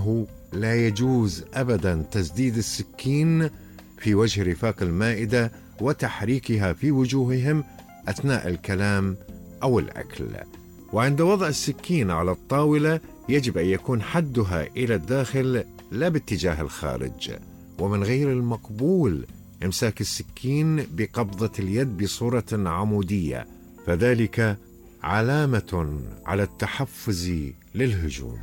أنه لا يجوز أبدا تسديد السكين في وجه رفاق المائدة وتحريكها في وجوههم أثناء الكلام أو الأكل. وعند وضع السكين على الطاولة يجب أن يكون حدها إلى الداخل لا باتجاه الخارج. ومن غير المقبول إمساك السكين بقبضة اليد بصورة عمودية، فذلك علامة على التحفز للهجوم.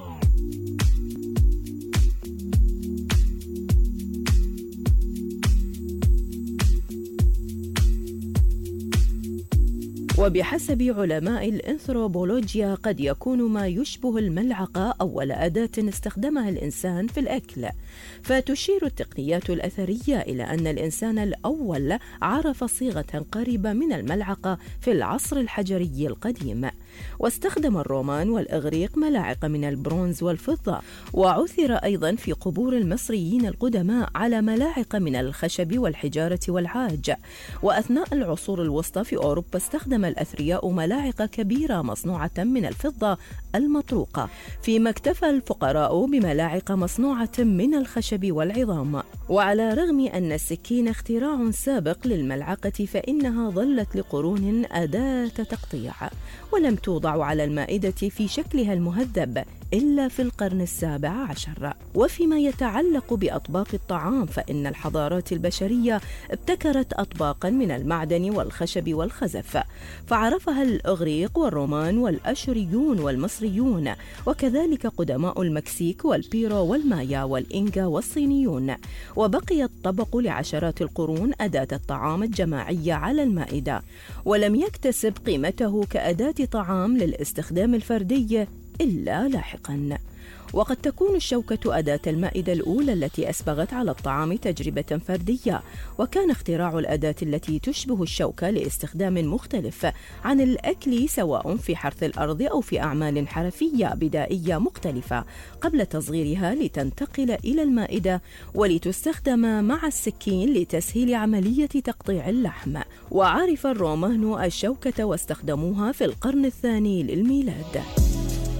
وبحسب علماء الأنثروبولوجيا قد يكون ما يشبه الملعقة أول أداة استخدمها الإنسان في الأكل، فتشير التقنيات الأثرية إلى أن الإنسان الأول عرف صيغة قريبة من الملعقة في العصر الحجري القديم. واستخدم الرومان والإغريق ملاعق من البرونز والفضة، وعثر أيضا في قبور المصريين القدماء على ملاعق من الخشب والحجارة والعاج. وأثناء العصور الوسطى في أوروبا استخدم الأثرياء ملاعق كبيرة مصنوعة من الفضة المطروقة، فيما اكتفى الفقراء بملاعق مصنوعة من الخشب والعظام. وعلى رغم أن السكين اختراع سابق للملعقة، فإنها ظلت لقرون أداة تقطيع، ولم توضع على المائدة في شكلها المهذب إلا في القرن السابع عشر. وفيما يتعلق بأطباق الطعام، فإن الحضارات البشرية ابتكرت أطباقا من المعدن والخشب والخزف، فعرفها الإغريق والرومان والأشوريون والمصريون، وكذلك قدماء المكسيك والبيرو والمايا والإنكا والصينيون. وبقي الطبق لعشرات القرون أداة الطعام الجماعية على المائدة، ولم يكتسب قيمته كأداة طعام للاستخدام الفردي إلا لاحقاً. وقد تكون الشوكة أداة المائدة الأولى التي أسبغت على الطعام تجربة فردية، وكان اختراع الأداة التي تشبه الشوكة لاستخدام مختلف عن الأكل، سواء في حرث الأرض أو في أعمال حرفية بدائية مختلفة، قبل تصغيرها لتنتقل إلى المائدة ولتستخدم مع السكين لتسهيل عملية تقطيع اللحم. وعرف الرومان الشوكة واستخدموها في القرن الثاني للميلاد.